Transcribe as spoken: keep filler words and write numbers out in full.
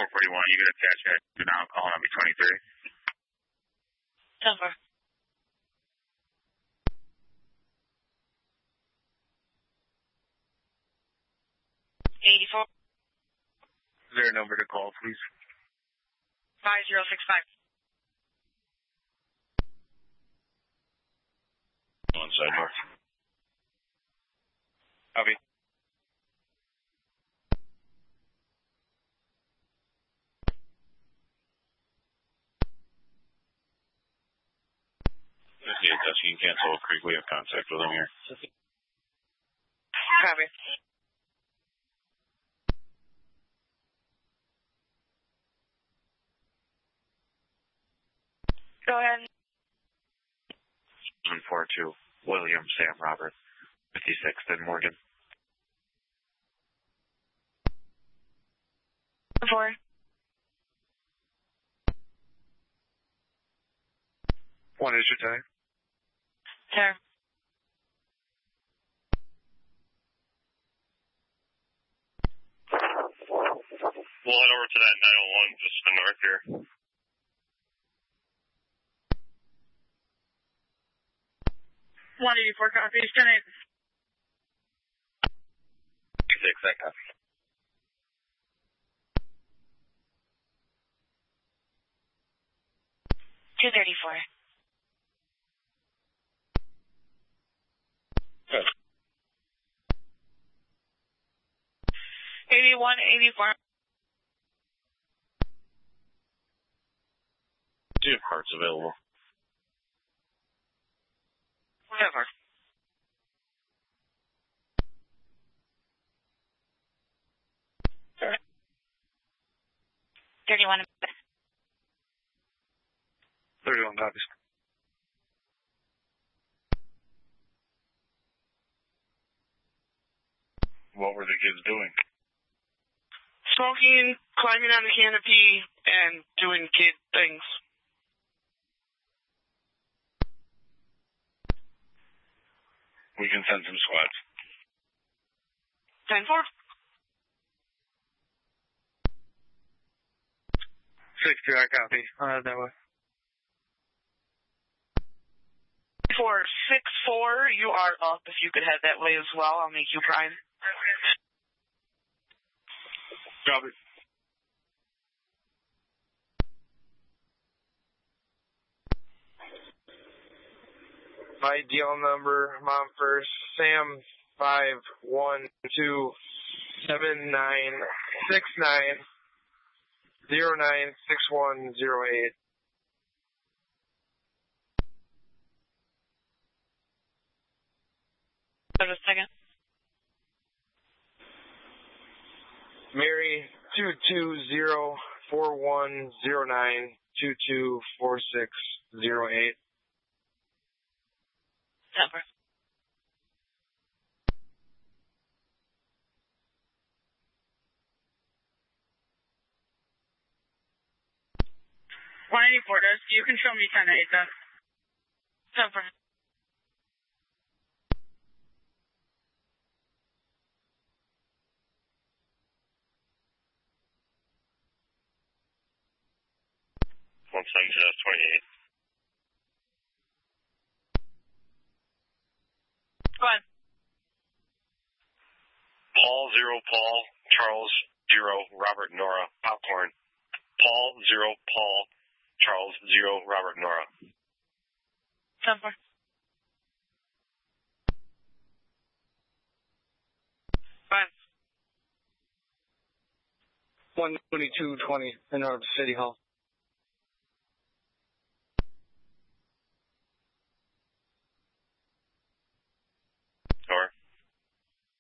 four forty-one, you get attached at to now call number twenty-three. Number. eighty-four. Is there a number to call, please? five zero six five. On sidebar. Copy. fifty-eight, that's you can cancel Oak Creek. We have contact with them here. Copy. Go ahead. one four two, William Sam Robert, fifty-sixth and Morgan. Four. What is your time? Sir. We'll head over to that nine oh one just to the north here. one eighty-four copies, ten eight. Six, that copy. two thirty-four. Good. eighty-one, eighty-four. Do you have parts available? Whatever. Okay. thirty-one. thirty-one copies. What were the kids doing? Smoking, climbing on the canopy, and doing kid things. We can send some squads. ten four. six two, I copy. I'll head that way. For six four, you are up. If you could head that way as well, I'll make you prime. Copy. My deal number, mom first, Sam five one two seven nine six nine zero nine six one zero eight. Hold a second. Mary two two zero four one zero nine two two four six zero eight. Number. one eighty-four does. You can show me ten eight though. Number. one seven zero twenty-eight. Go ahead. Paul zero Paul Charles zero Robert Nora Popcorn. Paul zero Paul Charles zero Robert Nora. Number. Go ahead. one twenty-two twenty in our City Hall.